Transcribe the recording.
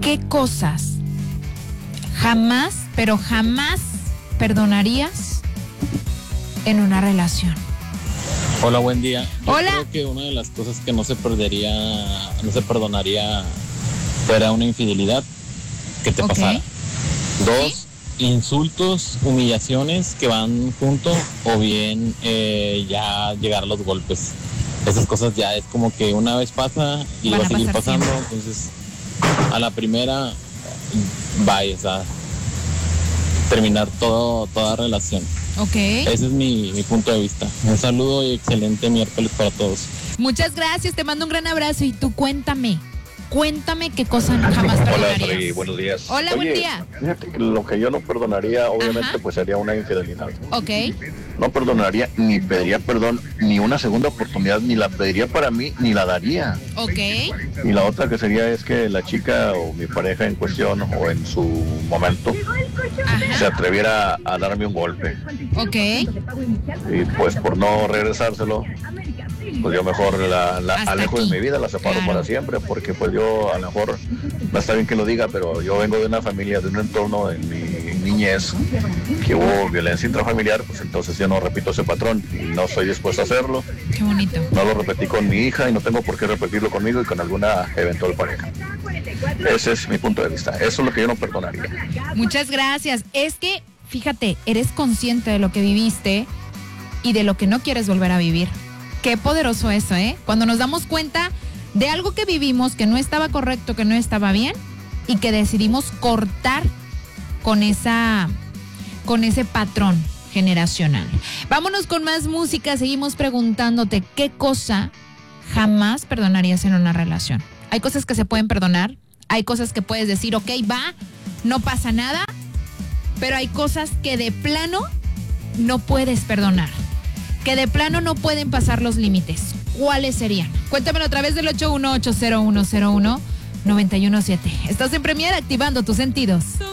¿qué cosas jamás, pero jamás perdonarías en una relación? Hola, buen día. Yo Hola. creo que una de las cosas que no se perdonaría fuera una infidelidad que te pasara. Dos, insultos, humillaciones que van junto, o bien ya llegar a los golpes. Esas cosas ya es como que una vez pasa y Van va a a seguir pasar pasando, siempre. entonces a la primera vaya a terminar toda relación. Ok. Ese es mi punto de vista. Un saludo y excelente miércoles para todos. Muchas gracias, te mando un gran abrazo y tú cuéntame qué cosa jamás Hola, perdonarías. Freddy, buenos días. Hola, buen día. Fíjate que lo que yo no perdonaría, obviamente, Ajá. pues sería una infidelidad. Ok. No perdonaría, ni pediría perdón, ni una segunda oportunidad, ni la pediría para mí, ni la daría. Ok. Y la otra que sería es que la chica o mi pareja en cuestión o en su momento se Ajá. atreviera a darme un golpe. Ok. Y pues por no regresárselo, pues yo mejor la Hasta alejo aquí. de mi vida, la separo Claro. para siempre, porque pues yo a lo mejor, no está bien que lo diga, pero yo vengo de una familia, de un entorno en mi niñez que hubo violencia intrafamiliar, pues entonces yo no repito ese patrón y no estoy dispuesto a hacerlo. Qué bonito. No lo repetí con mi hija y no tengo por qué repetirlo conmigo y con alguna eventual pareja. Ese es mi punto de vista. Eso es lo que yo no perdonaría. Muchas gracias. Es que, fíjate, eres consciente de lo que viviste y de lo que no quieres volver a vivir. Qué poderoso eso, ¿eh? Cuando nos damos cuenta de algo que vivimos, que no estaba correcto, que no estaba bien, y que decidimos cortar con ese patrón generacional. Vámonos con más música, seguimos preguntándote qué cosa jamás perdonarías en una relación. Hay cosas que se pueden perdonar, hay cosas que puedes decir, ok, va, no pasa nada, pero hay cosas que de plano no puedes perdonar, que de plano no pueden pasar los límites. ¿Cuáles serían? Cuéntamelo a través del 8180101-917. Estás en Premier activando tus sentidos.